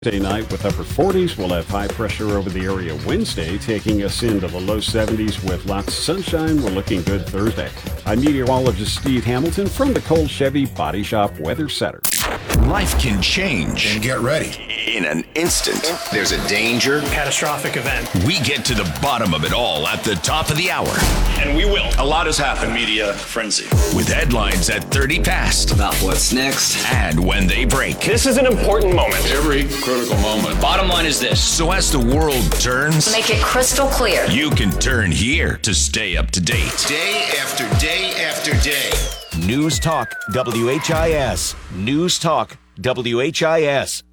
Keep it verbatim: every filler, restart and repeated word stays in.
Day night with upper forties. We'll have high pressure over the area Wednesday, taking us into the low seventies with lots of sunshine. We're looking good Thursday. I'm meteorologist Steve Hamilton from the Cole Chevy Body Shop Weather Center. Life can change. And get ready. In an instant. There's a danger. Catastrophic event. We get to the bottom of it all at the top of the hour. And we will. A lot has happened. Media frenzy. With headlines at thirty past. About what's next. And when they break. This is an important moment. Every critical moment. Bottom line is this. So as the world turns. Make it crystal clear. You can turn here to stay up to date. Day after day after day. News Talk W H I S. News Talk W H I S.